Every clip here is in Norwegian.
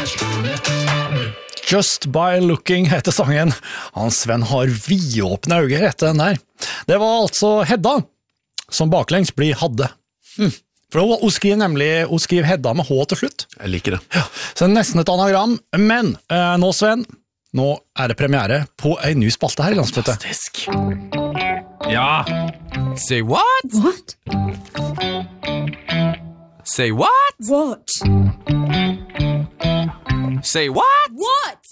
Just by looking heter sangen. Hans Sven har vidåpne øyne etter den der. Det var altså Hedda, som baklengs blir hadde. For hun skriver Hedda med H til slutt. Jeg liker det. Ja, så det er nesten et anagram. Men nå, Sven, nå er det premiere på en ny spalte her i Landsbytte. Fantastisk. Ja. Say what? What? Say what? What? Say what? What?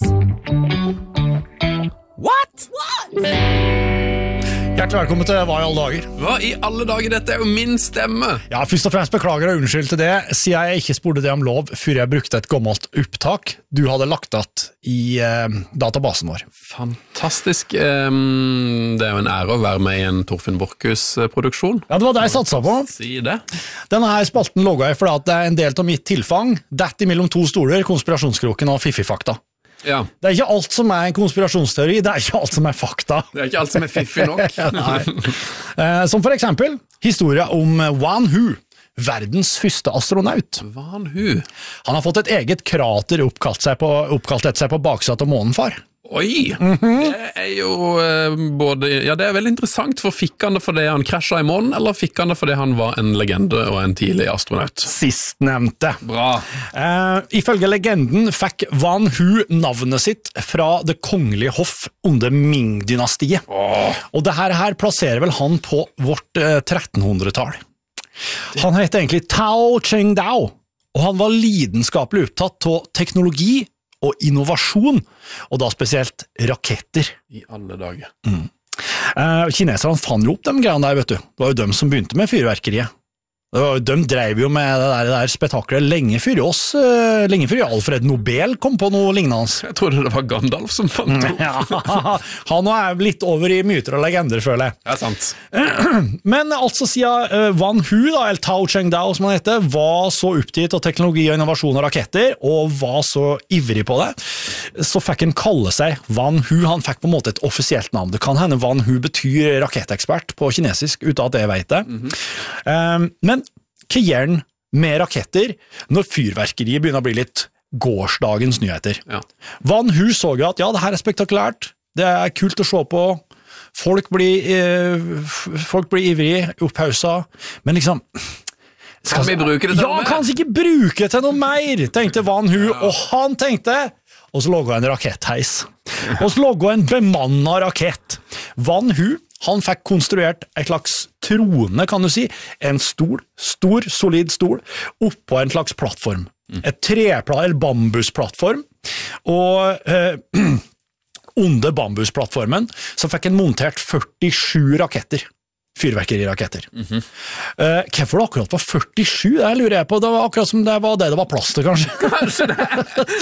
What? What? Hjertelig velkommen til Hva i alle dager. Hva i alle dager, dette er jo min stemme. Ja, først og fremst beklager og unnskyld til det, siden jeg ikke spurte det om lov før jeg brukte et gammelt opptak du hadde lagt att i databasen vår. Fantastisk. Det er jo en ære å være med i en Torfinn Borchhus-produksjon. Ja, det var det jeg satsa på. Si det. Denne her spalten logget jeg fordi at det er en del av mitt tilfang, dett imellom to stoler, konspirasjonskroken og fiffifakta. Ja. Det er ikke alt som er en konspirasjonsteori, det er ikke alt som er fakta. Det er ikke alt som er fiffig nok. Nei. Som for eksempel historien om Wan Hu, verdens første astronaut. Van Hu. Han har fått et eget krater oppkalt etter seg på baksiden av månen, far. Oi! Det er jo både... Ja, det er veldig interessant, for fikk han det fordi han krasjet i månen, eller fikk han det fordi han var en legende og en tidlig astronaut? Sistnevnte. Bra. Ifølge legenden fikk Wan Hu navnet sitt fra det kongelige hoff under Ming-dynastiet. Og det her plasserer vel han på vårt 1300-tall. Han heter egentlig Tao Cheng Dao, og han var lidenskapelig opptatt av teknologi og innovasjon, og da spesielt raketter. I alle dager. Kineserne fant jo opp de greiene der, vet du. Det var jo de som begynte med fyrverkeriet. De drev jo med det der spektaklet lenge før Alfred Nobel kom på noe lignende. Jeg trodde det var Gandalf som fant det opp. Ja, han er litt over i myter og legender, føler jeg. Det er sant. Men altså siden Wan Hu, eller Tao Cheng Dao som han heter, var så opptatt av teknologi og innovasjon og raketter, og var så ivrig på det, så fikk han kalle seg Wan Hu. Han fikk på en måte et offisielt navn. Det kan hende Wan Hu betyr rakettekspert på kinesisk, uten at jeg vet det. Men hva gjør han med raketter når fyrverkeriet begynner å bli litt gårsdagens nyheter? Ja. Van Hu så jo at ja, det her er spektakulært, det er kult å se på, folk blir ivrige, opphausa, men liksom... Kan vi bruke det til noe mer? Ja, kan vi ikke bruke det til noe mer, tenkte Van Hu, og han tenkte... Og så logget en rakettheis. Og så logget en bemannet rakett. Van Hu, han fikk konstruert en slags trone, kan du si, en stor, solid stol, oppå en slags plattform. Et eller bambusplattform, og under bambusplattformen så fikk en montert 47 raketter. Fyrverkeriraketter. Hvorfor det akkurat var 47? Det lurer jeg på. Det var akkurat som det var plass til, kanskje. Kanskje det.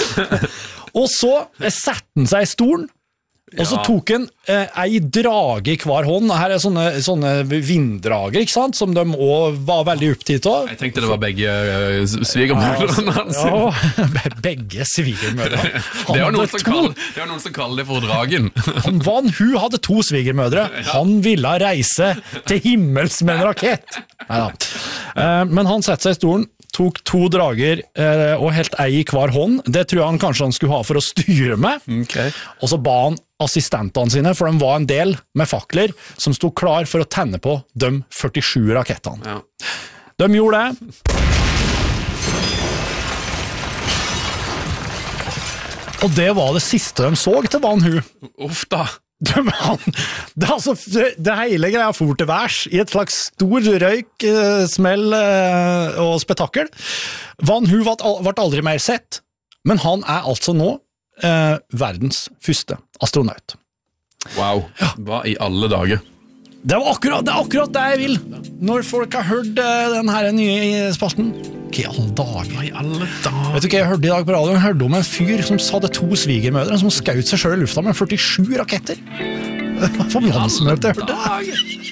Og så satte han seg i stolen, og så tok han ei drage i hver hånd. Her er sånne vinddrager, ikke sant? Som de også var veldig opptatt av. Jeg tenkte det var begge svigermødrene hans. Ja, begge svigermødre. Det var noen som kaller det for dragen. Van Hu hadde 2 svigermødre. Han ville reise til himmels med en rakett. Neida. Men han sette seg i stolen, tok 2 drager og helt ei i hver hånd. Det tror jeg han kanskje skulle ha for å styre med. Okay. Og så ba han assistentene sine, for de var en del med fakler som stod klar for å tenne på de 47 rakettene. Ja. De gjorde det. Og det var det siste de så til Van Hu. Uff da. Det hele greia for til værs i et slags stor røyk, smell og spetakkel. Van Hu ble aldri mer sett, men han er altså nå verdens første astronaut. Wow, hva i alle dager? Det er akkurat det jeg vil. Når folk har hørt den her nye spalten. Hva i alle dager? Vet du hva jeg hørte i dag på radioen? Jeg hørte om en fyr som hadde 2 svigermødre som skjøt seg selv i lufta med 47 raketter. Det var på landsmøte jeg hørte.